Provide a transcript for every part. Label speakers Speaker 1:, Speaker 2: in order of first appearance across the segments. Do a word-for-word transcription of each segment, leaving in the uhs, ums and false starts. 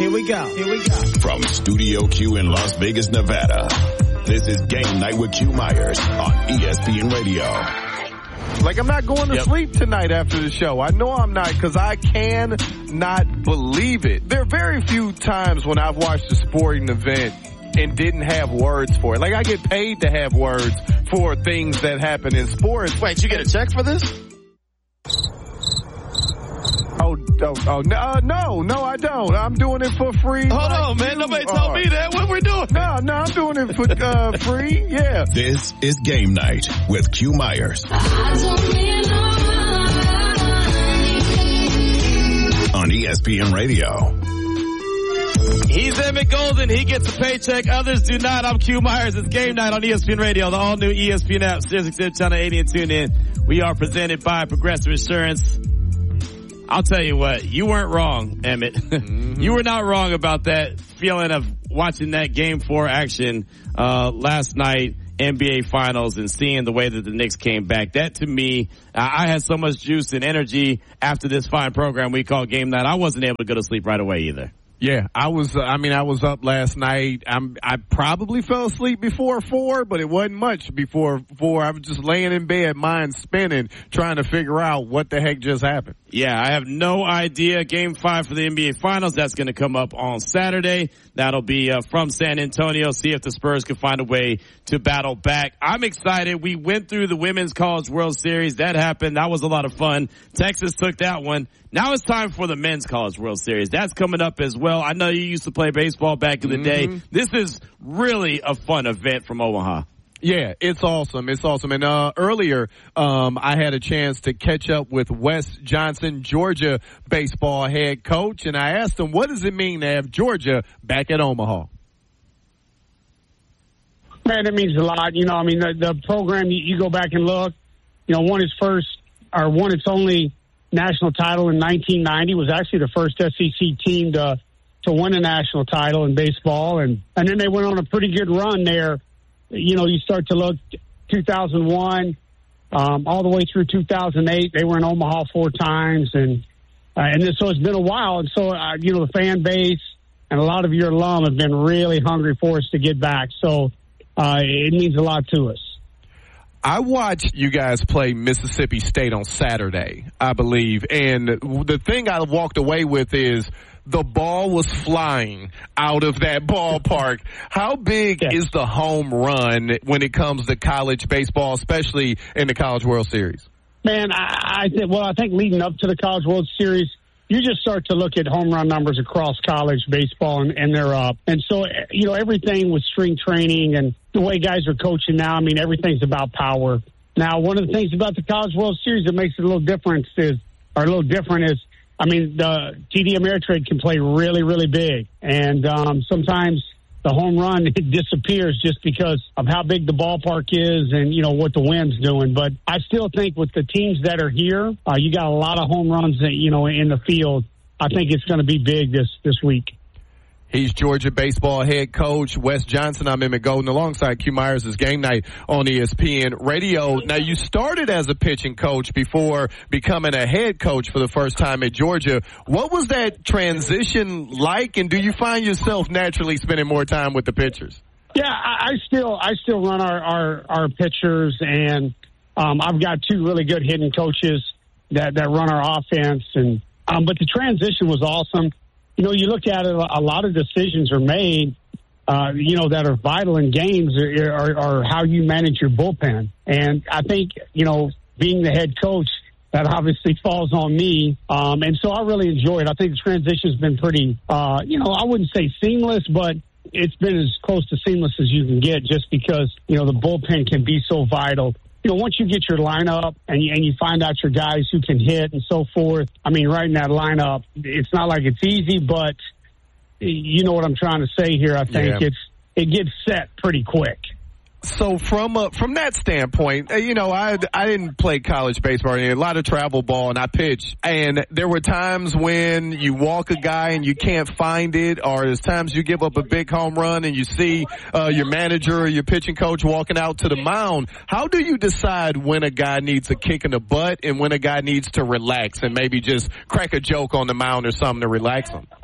Speaker 1: Here we go. Here we go.
Speaker 2: From Studio Q in Las Vegas, Nevada, this is Game Night with Q Myers on E S P N Radio.
Speaker 3: Like, I'm not going to yep. sleep tonight after the show. I know I'm not, because I can not believe it. There are very few times when I've watched a sporting event and didn't have words for it. Like, I get paid to have words for things that happen in sports.
Speaker 4: Wait, you get a check for this?
Speaker 3: Oh, oh, oh no, uh, no, no, I don't. I'm doing it for free.
Speaker 4: Hold like on, man. Nobody told me that. What we're doing?
Speaker 3: No, no, I'm doing it for uh, free. Yeah.
Speaker 2: This is Game Night with Q Myers on E S P N Radio.
Speaker 4: He's Emmett Golden. He gets a paycheck. Others do not. I'm Q Myers. It's Game Night on E S P N Radio, the all-new E S P N app, Sirius X M Channel eighty, and tune in. We are presented by Progressive Insurance. I'll tell you what, you weren't wrong, Emmett. Mm-hmm. You were not wrong about that feeling of watching that Game four action uh last night, N B A Finals, and seeing the way that the Knicks came back. That, to me, uh, I had so much juice and energy after this fine program we call Game Night. I wasn't able to go to sleep right away either.
Speaker 3: Yeah, I was, uh, I mean, I was up last night. I'm, I probably fell asleep before four, but it wasn't much before four. I was just laying in bed, mind spinning, trying to figure out what the heck just happened.
Speaker 4: Yeah, I have no idea. Game five for the N B A Finals, that's going to come up on Saturday. That'll be uh, from San Antonio. See if the Spurs can find a way to battle back. I'm excited. We went through the Women's College World Series. That happened. That was a lot of fun. Texas took that one. Now it's time for the Men's College World Series. That's coming up as well. I know you used to play baseball back in the mm-hmm. day. This is really a fun event from Omaha.
Speaker 3: Yeah, it's awesome. It's awesome. And uh earlier, um I had a chance to catch up with Wes Johnson, Georgia baseball head coach, and I asked him, what does it mean to have Georgia back at Omaha?
Speaker 5: Man, it means a lot. You know, I mean, the, the program, you, you go back and look, you know, won its first, or won its only national title in nineteen ninety, was actually the first S E C team to to win a national title in baseball. And, and then they went on a pretty good run there. You know, you start to look two thousand one, um, all the way through two thousand eight. They were in Omaha four times. And, uh, and then, so it's been a while. And so, uh, you know, the fan base and a lot of your alum have been really hungry for us to get back. So uh, it means a lot to us.
Speaker 3: I watched you guys play Mississippi State on Saturday, I believe. And the thing I walked away with is the ball was flying out of that ballpark. How big yeah. is the home run when it comes to college baseball, especially in the College World Series?
Speaker 5: Man, I, I think, well, I think leading up to the College World Series, you just start to look at home run numbers across college baseball, and, and they're up. And so, you know, everything with string training and the way guys are coaching now, I mean, everything's about power. Now, one of the things about the College World Series that makes it a little different is, or a little different is, I mean, the T D Ameritrade can play really, really big. And um, sometimes the home run, it disappears just because of how big the ballpark is and, you know, what the wind's doing. But I still think with the teams that are here, uh, you got a lot of home runs, that, you know, in the field. I think it's going to be big this, this week.
Speaker 3: He's Georgia baseball head coach Wes Johnson. I'm Emmett Golden alongside Q Myers' is Game Night on E S P N Radio. Now, you started as a pitching coach before becoming a head coach for the first time at Georgia. What was that transition like, and do you find yourself naturally spending more time with the pitchers?
Speaker 5: Yeah, I, I still I still run our, our, our pitchers, and um, I've got two really good hitting coaches that, that run our offense. And um, but the transition was awesome. You know, you look at it, a lot of decisions are made, uh, you know, that are vital in games are, are, are how you manage your bullpen. And I think, you know, being the head coach, that obviously falls on me. Um, and so I really enjoy it. I think the transition's been pretty, uh, you know, I wouldn't say seamless, but it's been as close to seamless as you can get just because, you know, the bullpen can be so vital. You know, once you get your lineup and you, and you find out your guys who can hit and so forth, I mean, right in that lineup, it's not like it's easy, but you know what I'm trying to say here. I think yeah. it's it gets set pretty quick.
Speaker 3: So from uh, from that standpoint, uh, you know, I I didn't play college baseball. A lot of travel ball, and I pitched. And there were times when you walk a guy and you can't find it, or there's times you give up a big home run and you see uh, your manager or your pitching coach walking out to the mound. How do you decide when a guy needs a kick in the butt and when a guy needs to relax and maybe just crack a joke on the mound or something to relax him?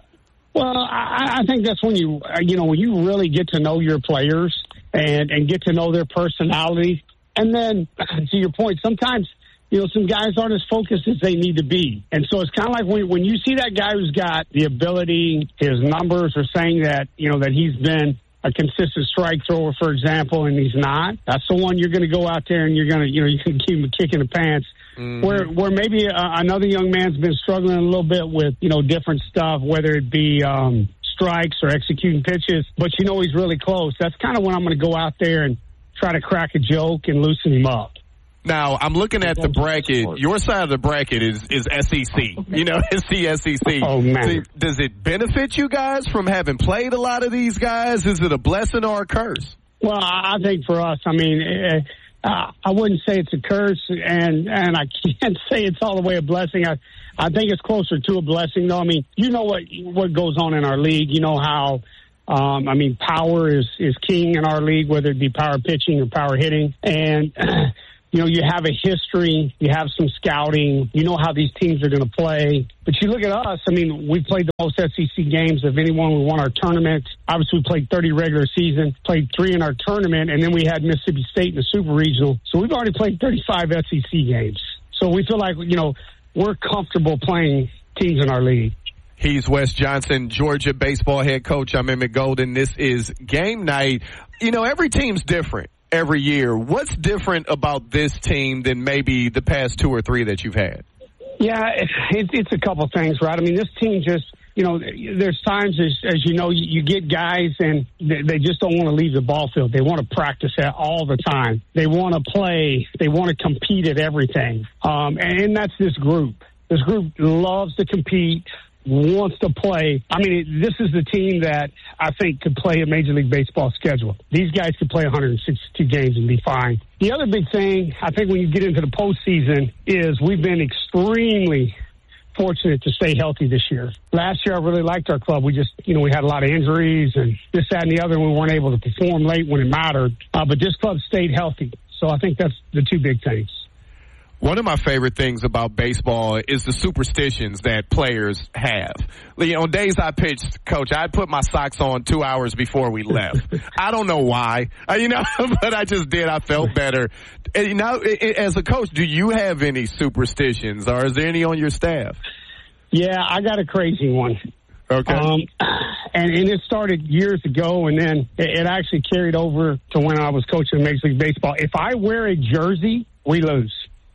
Speaker 5: Well, I, I think that's when you, you know, when you really get to know your players and, and get to know their personality. And then, to your point, sometimes, you know, some guys aren't as focused as they need to be. And so it's kind of like when, when you see that guy who's got the ability, his numbers are saying that, you know, that he's been a consistent strike thrower, for example, and he's not. That's the one you're going to go out there and you're going to, you know, you can keep him a kick in the pants. Mm-hmm. Where where maybe uh, another young man's been struggling a little bit with, you know, different stuff, whether it be um, strikes or executing pitches, but you know he's really close. That's kind of when I'm going to go out there and try to crack a joke and loosen him up.
Speaker 3: Now, I'm looking at the bracket. Your side of the bracket is, is S E C. You know, it's the S E C.
Speaker 5: Oh, man.
Speaker 3: So, does it benefit you guys from having played a lot of these guys? Is it a blessing or a curse?
Speaker 5: Well, I think for us, I mean, uh, uh, I wouldn't say it's a curse, and, and I can't say it's all the way a blessing. I, I think it's closer to a blessing, though. I mean, you know what what goes on in our league. You know how, um, I mean, power is, is king in our league, whether it be power pitching or power hitting. And, you know, you have a history, you have some scouting, you know how these teams are going to play. But you look at us, I mean, we played the most S E C games of anyone. We won our tournament. Obviously, we played thirty regular season, played three in our tournament, and then we had Mississippi State in the Super Regional. So we've already played thirty-five S E C games. So we feel like, you know, we're comfortable playing teams in our league.
Speaker 3: He's Wes Johnson, Georgia baseball head coach. I'm Emmett Golden. This is Game Night. You know, every team's different every year. What's different about this team than maybe the past two or three that you've had?
Speaker 5: Yeah, it's, it's a couple things, right? I mean, this team just, you know, there's times, as, as you know, you, you get guys and they, they just don't want to leave the ball field. They want to practice that all the time. They want to play. They want to compete at everything. Um, and that's this group. This group loves to compete, wants to play. I mean, it, this is the team that I think could play a Major League Baseball schedule. These guys could play one hundred sixty-two games and be fine. The other big thing, I think, when you get into the postseason is we've been extremely fortunate to stay healthy this year. Last year, I really liked our club. We just, you know, we had a lot of injuries and this, that, and the other. We weren't able to perform late when it mattered. Uh, but this club stayed healthy. So I think that's the two big things.
Speaker 3: One of my favorite things about baseball is the superstitions that players have. You know, on days I pitched, Coach, I'd put my socks on two hours before we left. I don't know why, uh, you know, but I just did. I felt better. And, you know, as a coach, do you have any superstitions, or is there any on your staff?
Speaker 5: Yeah, I got a crazy one.
Speaker 3: Okay. Um,
Speaker 5: and, and it started years ago, and then it, it actually carried over to when I was coaching Major League Baseball. If I wear a jersey, we lose.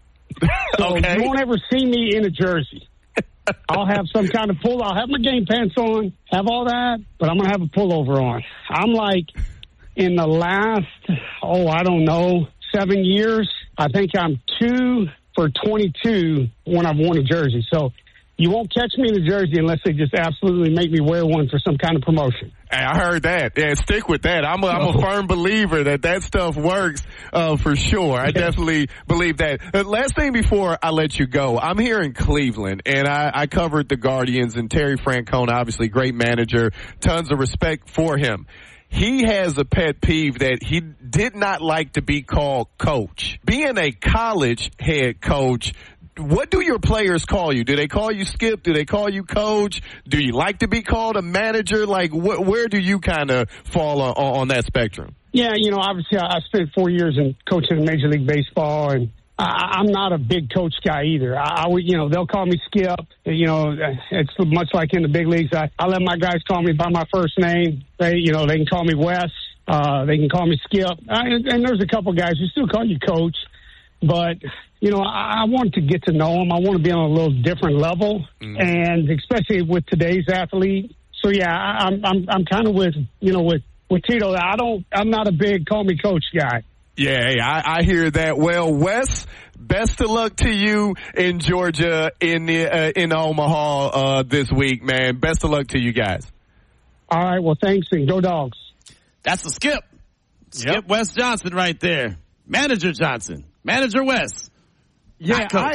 Speaker 5: So
Speaker 3: okay.
Speaker 5: You won't ever see me in a jersey. I'll have some kind of pull. I'll have my game pants on, have all that, but I'm going to have a pullover on. I'm like, in the last, oh, I don't know, seven years, I think I'm two for twenty-two when I've worn a jersey. So you won't catch me in a jersey unless they just absolutely make me wear one for some kind of promotion.
Speaker 3: Hey, I heard that. Yeah, stick with that. I'm a, I'm a firm believer that that stuff works uh, for sure. I definitely believe that. Uh, last thing before I let you go, I'm here in Cleveland, and I, I covered the Guardians, and Terry Francona, obviously great manager, tons of respect for him. He has a pet peeve that he did not like to be called coach. Being a college head coach, what do your players call you? Do they call you Skip? Do they call you coach? Do you like to be called a manager? Like, wh- where do you kind of fall on, on that spectrum?
Speaker 5: Yeah, you know, obviously I spent four years in coaching in Major League Baseball, and I, I'm not a big coach guy either. I, I, you know, they'll call me Skip. You know, it's much like in the big leagues. I, I let my guys call me by my first name. They, you know, they can call me Wes. Uh, they can call me Skip. I, and there's a couple guys who still call you coach. But, you know, I, I want to get to know them. I want to be on a little different level, mm. and especially with today's athlete. So, yeah, I, I'm I'm I'm kind of with, you know, with, with Tito. I don't, I'm not a big call me coach guy.
Speaker 3: Yeah, hey, I, I hear that. Well, Wes, best of luck to you in Georgia, in the, uh, in Omaha uh, this week, man. Best of luck to you guys.
Speaker 5: All right, well, thanks, and go Dogs.
Speaker 4: That's the Skip. Skip
Speaker 3: Yep.
Speaker 4: Wes Johnson right there. Manager Johnson. Manager Wes.
Speaker 3: Yeah, I,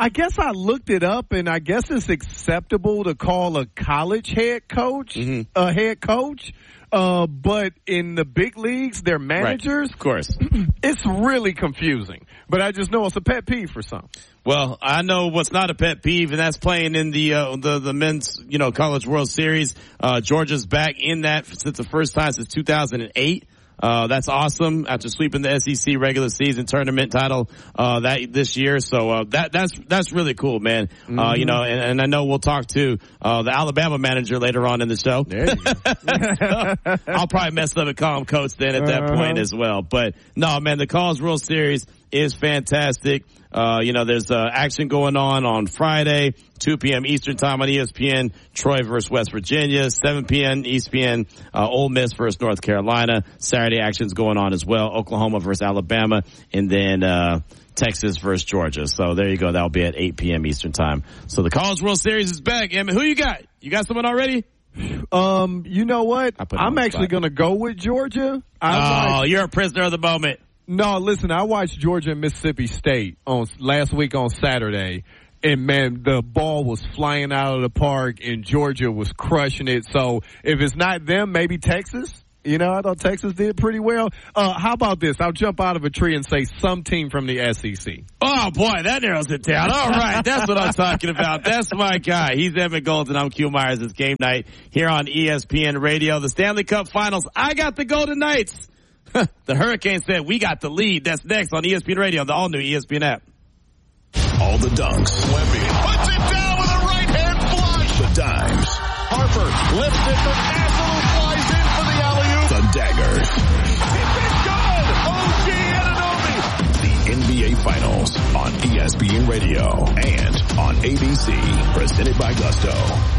Speaker 3: I guess I looked it up, and I guess it's acceptable to call a college head coach mm-hmm. a head coach. Uh, but in the big leagues, their managers,
Speaker 4: right. Of course,
Speaker 3: it's really confusing. But I just know it's a pet peeve for some.
Speaker 4: Well, I know what's not a pet peeve, and that's playing in the uh, the the men's you know College World Series. Uh, Georgia's back in that since the first time since two thousand eight. Uh, that's awesome after sweeping the S E C regular season tournament title, uh, that, this year. So, uh, that, that's, that's really cool, man. Mm-hmm. Uh, you know, and, and I know we'll talk to, uh, the Alabama manager later on in the show.
Speaker 3: There you go.
Speaker 4: I'll probably mess up and call him coach then at that uh-huh. point as well. But no, man, the College World Series is fantastic. Uh, you know, there's, uh, action going on on Friday, two p.m. Eastern time on E S P N, Troy versus West Virginia, seven p.m. E S P N, uh, Ole Miss versus North Carolina. Saturday action's going on as well, Oklahoma versus Alabama, and then, uh, Texas versus Georgia. So there you go. That'll be at eight p.m. Eastern time. So the College World Series is back. Emmett, who you got? You got someone already?
Speaker 3: Um, you know what? I'm actually going to go with Georgia. I
Speaker 4: oh,
Speaker 3: like-
Speaker 4: you're a prisoner of the moment.
Speaker 3: No, listen, I watched Georgia and Mississippi State on last week on Saturday, and man, the ball was flying out of the park, and Georgia was crushing it. So if it's not them, maybe Texas. You know, I thought Texas did pretty well. Uh, how about this? I'll jump out of a tree and say some team from the S E C.
Speaker 4: Oh, boy, that narrows it down. All right, that's what I'm talking about. That's my guy. He's Emmett Golden. I'm Q Myers. It's game night here on E S P N Radio. The Stanley Cup Finals. I got the Golden Knights. The Hurricanes said we got the lead. That's next on E S P N Radio, the all-new E S P N app.
Speaker 2: All the dunks. Wemby puts it down with a right-hand flush. The dimes.
Speaker 1: Harper lifts it from Asselin, flies in for the alley-oop.
Speaker 2: The daggers. It's good. O G Anunoby. The N B A Finals on E S P N Radio and on A B C. Presented by Gusto.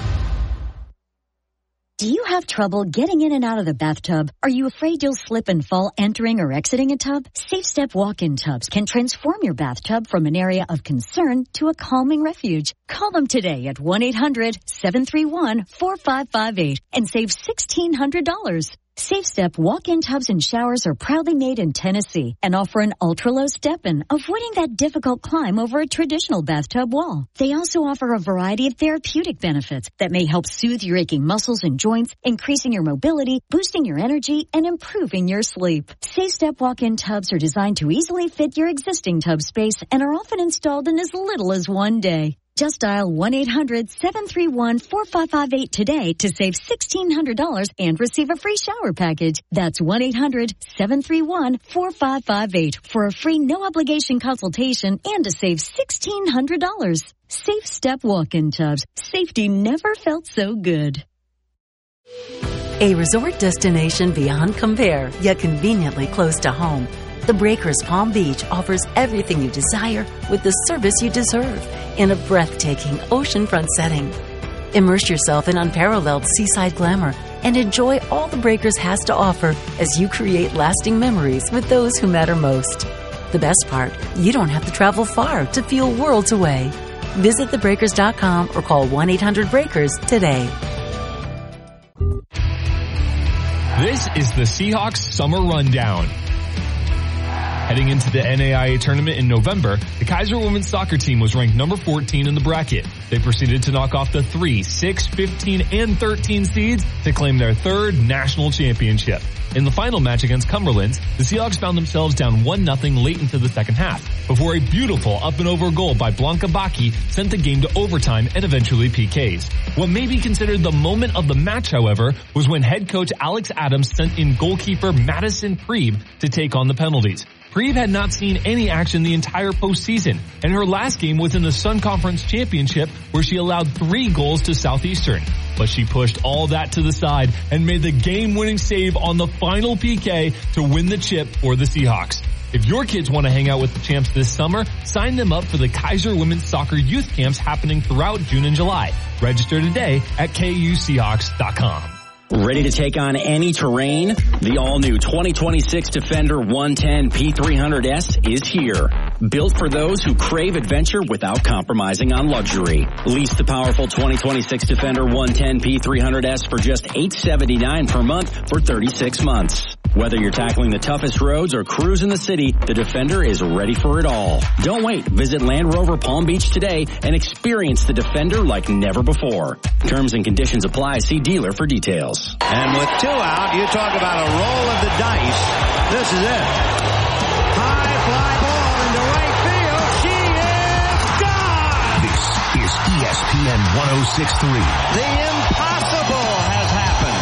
Speaker 6: Do you have trouble getting in and out of the bathtub? Are you afraid you'll slip and fall entering or exiting a tub? Safe Step walk-in tubs can transform your bathtub from an area of concern to a calming refuge. Call them today at one eight hundred seven three one four five five eight and save sixteen hundred dollars. Safe Step walk-in tubs and showers are proudly made in Tennessee and offer an ultra-low step-in, avoiding that difficult climb over a traditional bathtub wall. They also offer a variety of therapeutic benefits that may help soothe your aching muscles and joints, increasing your mobility, boosting your energy, and improving your sleep. Safe Step walk-in tubs are designed to easily fit your existing tub space and are often installed in as little as one day. Just dial one eight hundred seven three one four five five eight today to save sixteen hundred dollars and receive a free shower package. That's one eight hundred seven three one four five five eight for a free no-obligation consultation and to save sixteen hundred dollars. Safe Step walk-in tubs. Safety never felt so good.
Speaker 7: A resort destination beyond compare, yet conveniently close to home. The Breakers Palm Beach offers everything you desire with the service you deserve in a breathtaking oceanfront setting. Immerse yourself in unparalleled seaside glamour and enjoy all the Breakers has to offer as you create lasting memories with those who matter most. The best part, you don't have to travel far to feel worlds away. Visit the breakers dot com or call one eight hundred breakers today.
Speaker 8: This is the Seahawks Summer Rundown. Heading into the N A I A tournament in November, the Kaiser women's soccer team was ranked number fourteen in the bracket. They proceeded to knock off the three, six, fifteen, and thirteen seeds to claim their third national championship. In the final match against Cumberland, the Seahawks found themselves down one nothing late into the second half, before a beautiful up and over goal by Blanca Baki sent the game to overtime and eventually P Ks. What may be considered the moment of the match, however, was when head coach Alex Adams sent in goalkeeper Madison Preeb to take on the penalties. Preeb had not seen any action the entire postseason, and her last game was in the Sun Conference Championship where she allowed three goals to Southeastern. But she pushed all that to the side and made the game-winning save on the final P K to win the chip for the Seahawks. If your kids want to hang out with the champs this summer, sign them up for the Kaiser Women's Soccer Youth Camps happening throughout June and July. Register today at K U Seahawks dot com.
Speaker 9: Ready to take on any terrain? The all-new twenty twenty-six Defender one ten P three hundred S is here. Built for those who crave adventure without compromising on luxury. Lease the powerful twenty twenty-six Defender one ten P three hundred S for just eight hundred seventy-nine dollars per month for thirty-six months. Whether you're tackling the toughest roads or cruising the city, the Defender is ready for it all. Don't wait. Visit Land Rover Palm Beach today and experience the Defender like never before. Terms and conditions apply. See dealer for details.
Speaker 10: And with two out, you talk about a roll of the dice. This is it. High fly ball into right field. She is gone!
Speaker 2: This is E S P N one oh six point three.
Speaker 10: The impossible has happened.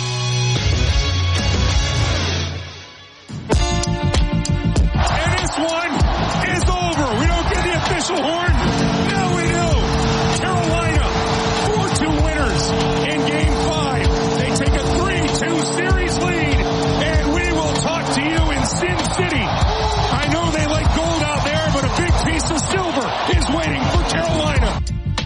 Speaker 1: And this one is over. We don't get the official horn. Now we do. Carolina, four two winners in game five. They take a three two series lead, and we will talk to you in Sin City. I know they like gold out there, but a big piece of silver is waiting for Carolina.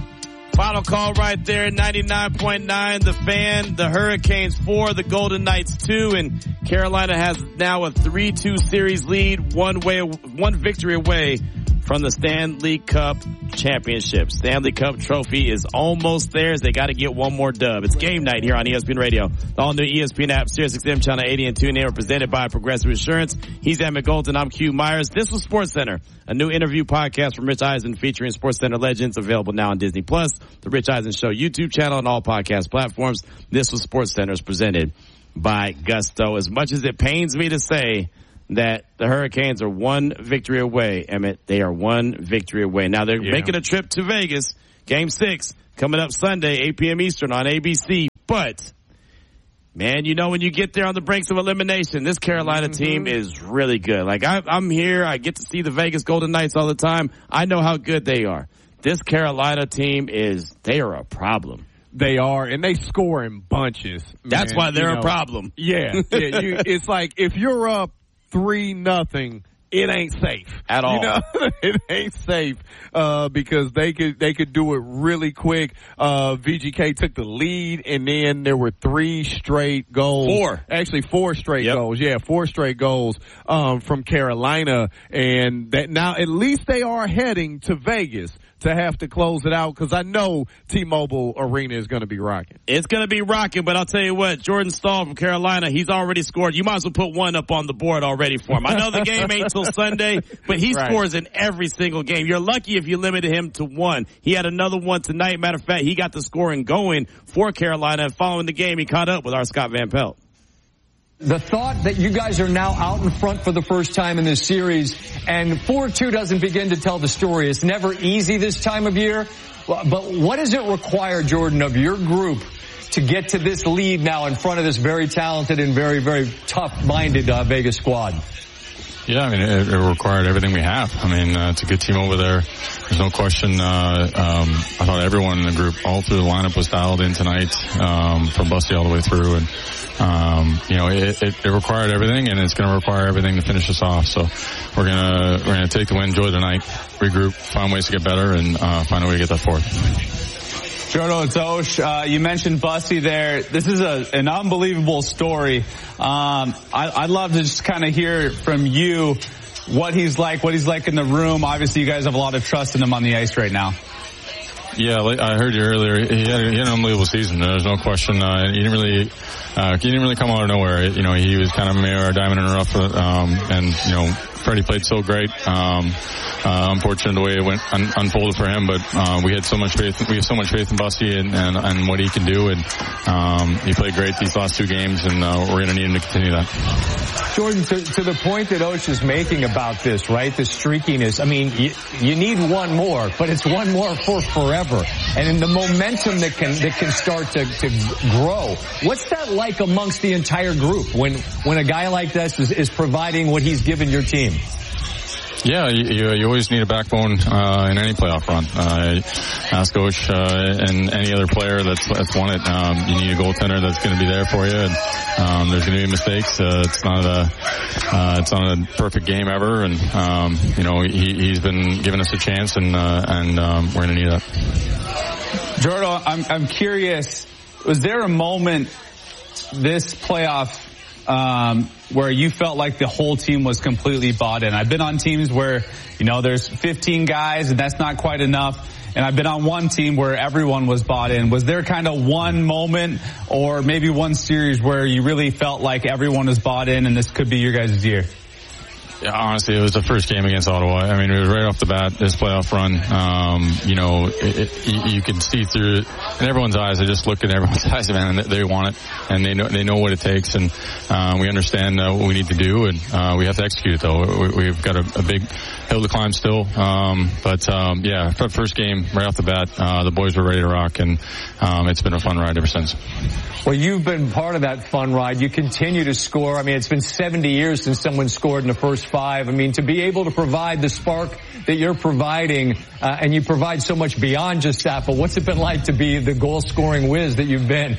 Speaker 4: Final call right there, ninety-nine point nine, the Fan, the Hurricanes four, the Golden Knights two, and Carolina has now a three two series lead, one way, one victory away from the Stanley Cup Championship. Stanley Cup trophy is almost theirs. They got to get one more dub. It's game night here on E S P N Radio. The all-new E S P N app, Sirius X M Channel eighty and TuneIn, presented by Progressive Insurance. He's Emmett Golden. I'm Q Myers. This was SportsCenter, a new interview podcast from Rich Eisen featuring SportsCenter legends, available now on Disney Plus, the Rich Eisen Show YouTube channel, and all podcast platforms. This was SportsCenter, is presented by Gusto. As much as it pains me to say that the Hurricanes are one victory away, Emmett. They are one victory away. Now they're yeah. making a trip to Vegas. Game six coming up Sunday, eight p.m. Eastern on A B C. But, man, you know when you get there on the brinks of elimination, this Carolina mm-hmm. team is really good. Like, I, I'm here. I get to see the Vegas Golden Knights all the time. I know how good they are. This Carolina team is, they are a problem.
Speaker 3: They are, and they score in bunches.
Speaker 4: That's
Speaker 3: man.
Speaker 4: why they're
Speaker 3: you know,
Speaker 4: a problem.
Speaker 3: Yeah. yeah you, it's like if you're up three nothing, it ain't safe
Speaker 4: at all.
Speaker 3: You know, it ain't safe uh, because they could they could do it really quick. Uh, V G K took the lead, and then there were three straight goals.
Speaker 4: Four,
Speaker 3: actually, four straight
Speaker 4: yep.
Speaker 3: goals. Yeah, four straight goals um, from Carolina, and that now at least they are heading to Vegas to have to close it out, because I know T-Mobile Arena is going to be rocking.
Speaker 4: It's going to be rocking, but I'll tell you what, Jordan Staal from Carolina, he's already scored. You might as well put one up on the board already for him. I know the game ain't till Sunday, but he right. scores in every single game. You're lucky if you limited him to one. He had another one tonight. Matter of fact, he got the scoring going for Carolina, and following the game, he caught up with our Scott Van Pelt.
Speaker 11: The thought that you guys are now out in front for the first time in this series, and four two doesn't begin to tell the story. It's never easy this time of year, but what does it require, Jordan, of your group to get to this lead now in front of this very talented and very, very tough-minded uh, Vegas squad?
Speaker 12: Yeah, I mean, it, it required everything we have. I mean, uh, it's a good team over there. There's no question. Uh, um, I thought everyone in the group, all through the lineup, was dialed in tonight, um, from Busty all the way through. And, um, you know, it, it, it required everything, and it's going to require everything to finish us off. So we're going to, we're going to take the win, enjoy the night, regroup, find ways to get better, and, uh, find a way to get that fourth.
Speaker 13: Jordo, it's Osh. Uh, you mentioned Busty there. This is a, an unbelievable story. Um, I, I'd love to just kind of hear from you what he's like, what he's like in the room. Obviously, you guys have a lot of trust in him on the ice right now.
Speaker 12: Yeah, I heard you earlier. He had, he had an unbelievable season. There's no question. Uh, he didn't really, uh, he didn't really come out of nowhere. You know, he was kind of a diamond in the rough, um, and you know, Freddie played so great. Um, uh, unfortunate the way it went un- unfolded for him, but uh, we had so much faith. We have so much faith in Busty and, and, and what he can do, and um, he played great these last two games, and uh, we're going to need him to continue that.
Speaker 11: Jordan, to, to the point that Osh is making about this, right? The streakiness. I mean, you, you need one more, but it's one more for forever, and in the momentum that can that can start to, to grow. What's that like amongst the entire group when when a guy like this is, is providing what he's given your team?
Speaker 12: Yeah, you, you always need a backbone uh, in any playoff run. Uh, ask Osh uh, and any other player that's, that's won it. Um, you need a goaltender that's going to be there for you. And, um, there's going to be mistakes. Uh, it's not a uh, it's not a perfect game ever. And um, you know he, he's been giving us a chance, and uh, and um, we're going to need that.
Speaker 13: Jordo, I'm I'm curious. Was there a moment this playoff um, where you felt like the whole team was completely bought in? I've been on teams where, you know, there's fifteen guys and that's not quite enough. And I've been on one team where everyone was bought in. Was there kind of one moment or maybe one series where you really felt like everyone was bought in and this could be your guys' year?
Speaker 12: Yeah, honestly, it was the first game against Ottawa. I mean, it was right off the bat, this playoff run. Um, you know, it, it, you, you can see through it in everyone's eyes. I just look at everyone's eyes, man, and they want it, and they know they know what it takes, and uh, we understand uh, what we need to do, and uh, we have to execute it. Though we, we've got a, a big hill to climb still, um, but um, yeah, first game right off the bat, uh, the boys were ready to rock, and um, it's been a fun ride ever since.
Speaker 11: Well, you've been part of that fun ride. You continue to score. I mean, it's been seventy years since someone scored in the first five. I mean, to be able to provide the spark that you're providing, uh, and you provide so much beyond just that, but what's it been like to be the goal-scoring whiz that you've been?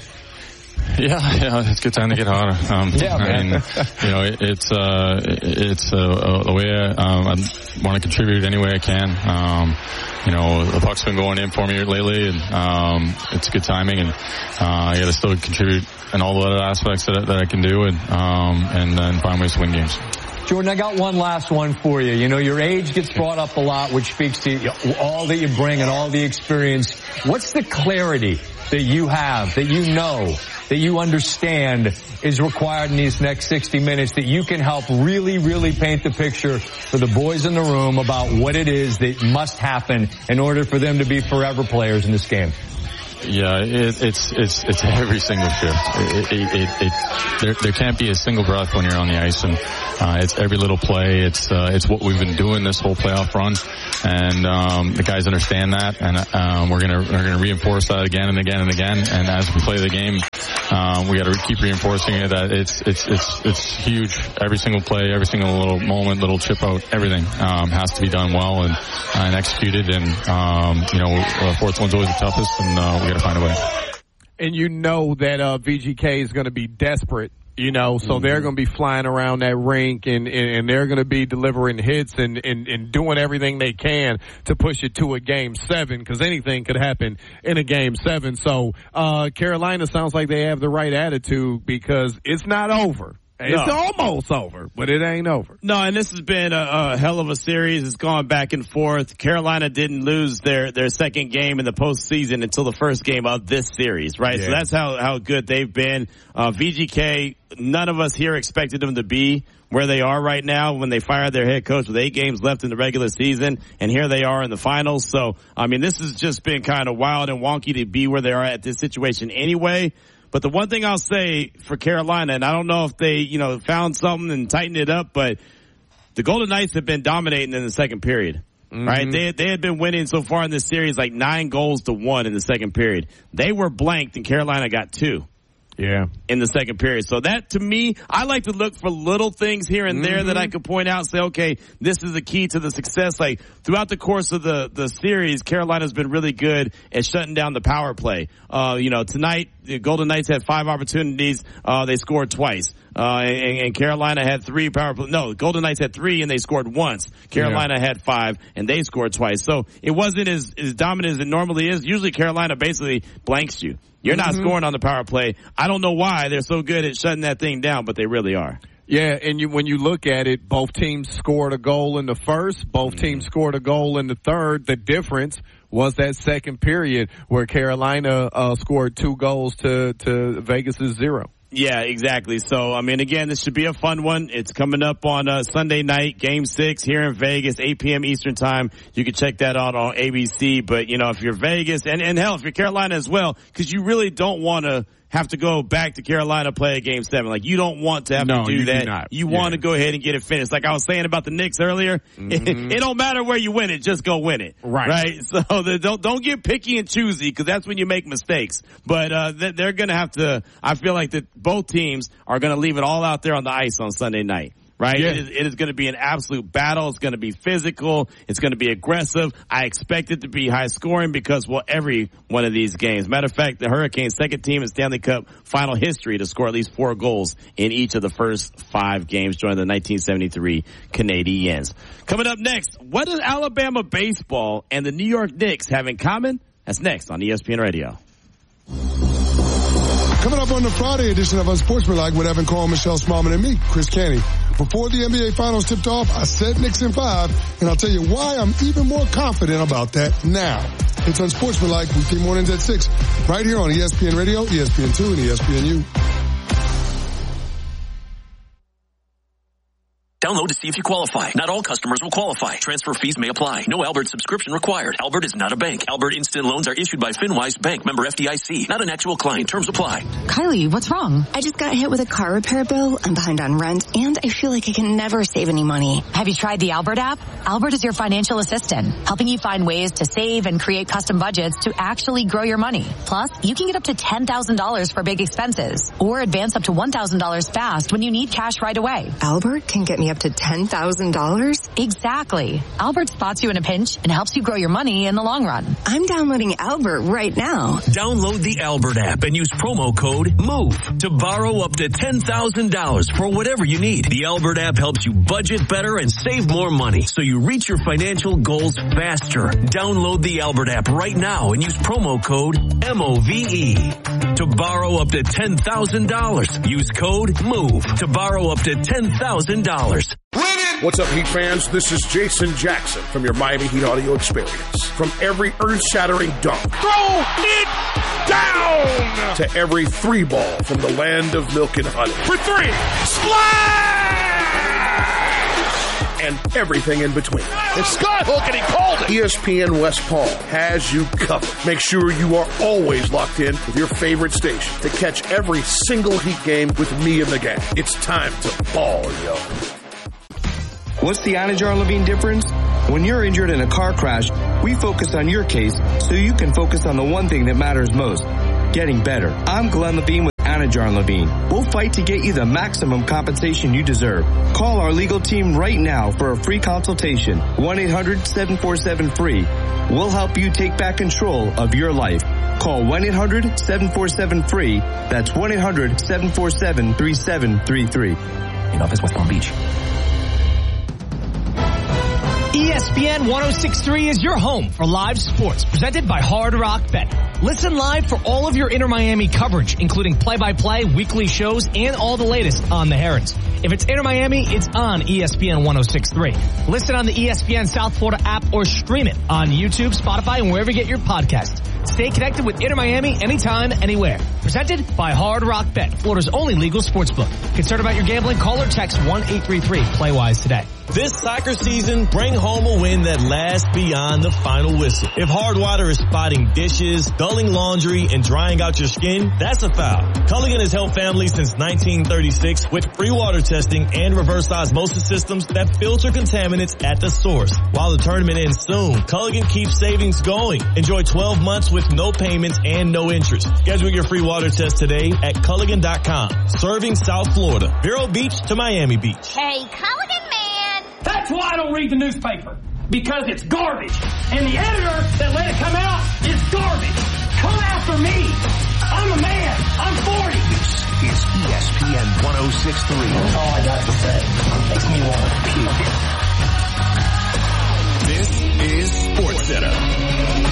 Speaker 12: Yeah, yeah, it's a good time to get hotter. Um,
Speaker 11: yeah, man.
Speaker 12: I mean, you know, it, it's, uh, it's, uh, the way I, um, I want to contribute any way I can. Um, you know, the puck's been going in for me lately, and, um, it's good timing, and, uh, I gotta still contribute in all the other aspects that, that I can do, and, um, and then find ways to win games.
Speaker 11: Jordan, I got one last one for you. You know, your age gets brought up a lot, which speaks to all that you bring and all the experience. What's the clarity that you have, that you know, that you understand is required in these next sixty minutes, that you can help really, really paint the picture for the boys in the room about what it is that must happen in order for them to be forever players in this game?
Speaker 12: Yeah, it, it's it's it's every single shift. It, it, it, it there there can't be a single breath when you're on the ice, and uh, it's every little play. It's uh, it's what we've been doing this whole playoff run, and um, the guys understand that, and um, we're gonna we're gonna reinforce that again and again and again. And as we play the game, um, we got to keep reinforcing it. That it's it's it's it's huge. Every single play, every single little moment, little chip out, everything um, has to be done well and and executed. And um, you know, the fourth one's always the toughest, and uh, we got to find a way.
Speaker 3: And you know that uh, V G K is going to be desperate, you know, so mm-hmm. they're going to be flying around that rink, and, and, and they're going to be delivering hits and, and, and doing everything they can to push it to a game seven, because anything could happen in a game seven. So uh, Carolina sounds like they have the right attitude, because it's not over. It's no. almost over, but it ain't over.
Speaker 4: No, and this has been a, a hell of a series. It's gone back and forth. Carolina didn't lose their, their second game in the postseason until the first game of this series, right? Yeah. So that's how, how good they've been. Uh, V G K, none of us here expected them to be where they are right now when they fired their head coach with eight games left in the regular season, and here they are in the finals. So, I mean, this has just been kind of wild and wonky to be where they are at this situation anyway. But the one thing I'll say for Carolina, and I don't know if they, you know, found something and tightened it up, but the Golden Knights have been dominating in the second period, mm-hmm. right? They, they had been winning so far in this series like nine goals to one in the second period. They were blanked, and Carolina got two.
Speaker 3: Yeah.
Speaker 4: In the second period. So that, to me, I like to look for little things here and there mm-hmm. that I could point out and say, okay, this is the key to the success. Like, throughout the course of the, the series, Carolina's been really good at shutting down the power play. Uh, you know, tonight, the Golden Knights had five opportunities. Uh, they scored twice. Uh, and, and Carolina had three power play. No, Golden Knights had three and they scored once. Carolina yeah. had five and they scored twice. So it wasn't as, as dominant as it normally is. Usually Carolina basically blanks you. You're not mm-hmm. scoring on the power play. I don't know why they're so good at shutting that thing down, but they really are.
Speaker 3: Yeah, and you, when you look at it, both teams scored a goal in the first. Both mm-hmm. teams scored a goal in the third. The difference was that second period where Carolina uh, scored two goals to, to Vegas's zero.
Speaker 4: Yeah, exactly. So, I mean, again, this should be a fun one. It's coming up on uh, Sunday night, Game six here in Vegas, eight p.m. Eastern Time. You can check that out on A B C. But, you know, if you're Vegas, and, and hell, if you're Carolina as well, because you really don't want to have to go back to Carolina, play a game seven. Like, you don't want to have
Speaker 3: no,
Speaker 4: to do
Speaker 3: you
Speaker 4: that.
Speaker 3: Do not.
Speaker 4: You
Speaker 3: yeah.
Speaker 4: want to go ahead and get it finished. Like I was saying about the Knicks earlier, mm-hmm. it, it don't matter where you win it, just go win it.
Speaker 3: Right.
Speaker 4: Right? So the, don't, don't get picky and choosy, because that's when you make mistakes. But, uh, they're gonna have to, I feel like that both teams are gonna leave it all out there on the ice on Sunday night. Right?
Speaker 3: Yeah.
Speaker 4: It is, it is going to be an absolute battle. It's going to be physical. It's going to be aggressive. I expect it to be high scoring because, well, every one of these games. Matter of fact, the Hurricanes' second team in Stanley Cup final history to score at least four goals in each of the first five games, joining the nineteen seventy-three Canadiens. Coming up next, what does Alabama baseball and the New York Knicks have in common? That's next on E S P N Radio.
Speaker 14: Coming up on the Friday edition of Unsportsmanlike with Evan Cole, Michelle Smallman, and me, Chris Canty. Before the N B A Finals tipped off, I said Knicks in five, and I'll tell you why I'm even more confident about that now. It's Unsportsmanlike weekday mornings at six, right here on E S P N Radio, E S P N two, and E S P N U.
Speaker 15: Download to see if you qualify. Not all customers will qualify. Transfer fees may apply. No Albert subscription required. Albert is not a bank. Albert Instant Loans are issued by FinWise Bank, member F D I C. Not an actual client. Terms apply.
Speaker 16: Kylie, what's wrong? I just got hit with a car repair bill. I'm behind on rent, and I feel like I can never save any money.
Speaker 17: Have you tried the Albert app? Albert is your financial assistant, helping you find ways to save and create custom budgets to actually grow your money. Plus, you can get up to ten thousand dollars for big expenses, or advance up to one thousand dollars fast when you need cash right away.
Speaker 16: Albert can get me up to ten thousand dollars?
Speaker 17: Exactly. Albert spots you in a pinch and helps you grow your money in the long run.
Speaker 16: I'm downloading Albert right now.
Speaker 15: Download the Albert app and use promo code MOVE to borrow up to ten thousand dollars for whatever you need. The Albert app helps you budget better and save more money so you reach your financial goals faster. Download the Albert app right now and use promo code M O V E to borrow up to ten thousand dollars. Use code MOVE to borrow up to ten thousand dollars.
Speaker 18: What's up, Heat fans? This is Jason Jackson from your Miami Heat audio experience. From every earth-shattering dunk, throw it down, to every three ball from the land of milk and honey. For three, splash! And everything in between. It's Skyhook and he called it! E S P N West Palm has you covered. Make sure you are always locked in with your favorite station to catch every single Heat game with me and the gang. It's time to ball, yo.
Speaker 19: What's the Anajar Levine difference? When you're injured in a car crash, we focus on your case so you can focus on the one thing that matters most, getting better. I'm Glenn Levine with Anajar Levine. We'll fight to get you the maximum compensation you deserve. Call our legal team right now for a free consultation. one eight hundred seven four seven free. We'll help you take back control of your life. Call one eight hundred seven four seven free. That's one eight hundred seven four seven three seven three three.
Speaker 15: In office, West Palm Beach.
Speaker 20: E S P N one oh six point three is your home for live sports, presented by Hard Rock Bet. Listen live for all of your Inter Miami coverage, including play-by-play, weekly shows, and all the latest on the Herons. If it's Inter Miami, it's on E S P N one oh six point three. Listen on the E S P N South Florida app or stream it on YouTube, Spotify, and wherever you get your podcasts. Stay connected with Inter Miami anytime, anywhere. Presented by Hard Rock Bet, Florida's only legal sportsbook. Concerned about your gambling? Call or text one eight three three play wise today.
Speaker 21: This soccer season, bring home a win that lasts beyond the final whistle. If hard water is spotting dishes, dulling laundry, and drying out your skin, that's a foul. Culligan has helped families since nineteen thirty-six with free water testing and reverse osmosis systems that filter contaminants at the source. While the tournament ends soon, Culligan keeps savings going. Enjoy twelve months with no payments and no interest. Schedule your free water test today at Culligan dot com. Serving South Florida, Vero Beach to Miami Beach.
Speaker 22: Hey, Culligan man!
Speaker 23: That's why I don't read the newspaper. Because it's garbage. And the editor that let it come out is garbage. Come after me. I'm a man. I'm forty.
Speaker 15: This is E S P N one oh six point three.
Speaker 23: That's all I got to say. Makes me want to puke.
Speaker 2: This is SportsCenter.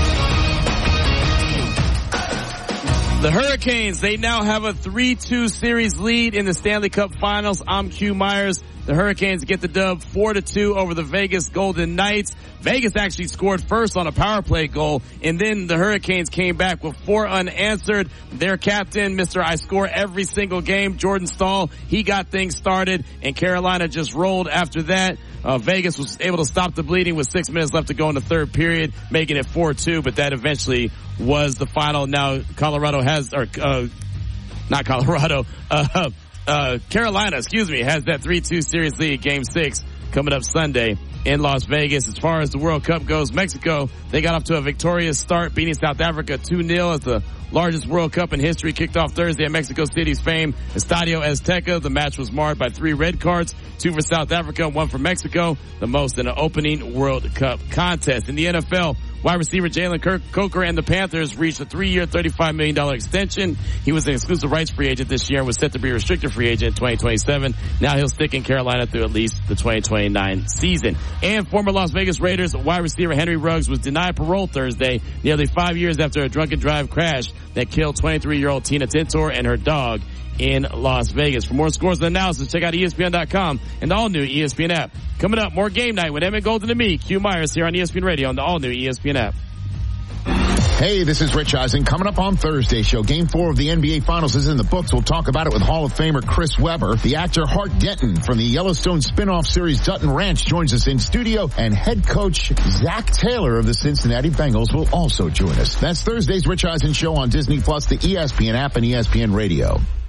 Speaker 4: The Hurricanes, they now have a three two series lead in the Stanley Cup Finals. I'm Q Myers. The Hurricanes get the dub four to two over the Vegas Golden Knights. Vegas actually scored first on a power play goal, and then the Hurricanes came back with four unanswered. Their captain, Mister I score every single game, Jordan Staal, he got things started, and Carolina just rolled after that. Uh, Vegas was able to stop the bleeding with six minutes left to go in the third period, making it four two, but that eventually was the final. Now Colorado has, or, uh, not Colorado, uh, uh, Carolina, excuse me, has that three two series lead, game six, coming up Sunday in Las Vegas. As far as the World Cup goes, Mexico, they got off to a victorious start, beating South Africa two nil as the largest World Cup in history kicked off Thursday at Mexico City's famed Estadio Azteca. The match was marred by three red cards, two for South Africa, one for Mexico, the most in an opening World Cup contest. In the N F L, wide receiver Jalen Coker and the Panthers reached a three-year, thirty-five million dollars extension. He was an exclusive rights free agent this year and was set to be a restricted free agent in twenty twenty-seven. Now he'll stick in Carolina through at least the twenty twenty-nine twenty-nine season. And former Las Vegas Raiders wide receiver Henry Ruggs was denied parole Thursday, nearly five years after a drunken drive crash that killed twenty-three-year-old Tina Tintor and her dog in Las Vegas. For more scores and analysis, check out E S P N dot com and the all-new E S P N app. Coming up, more Game Night with Emmett Golden and me, Q Myers, here on E S P N Radio on the all-new E S P N app.
Speaker 5: Hey, this is Rich Eisen. Coming up on Thursday's show, Game four of the N B A Finals is in the books. We'll talk about it with Hall of Famer Chris Webber. The actor Hart Denton from the Yellowstone spin-off series Dutton Ranch joins us in studio, and head coach Zach Taylor of the Cincinnati Bengals will also join us. That's Thursday's Rich Eisen show on Disney Plus, the E S P N app, and E S P N Radio.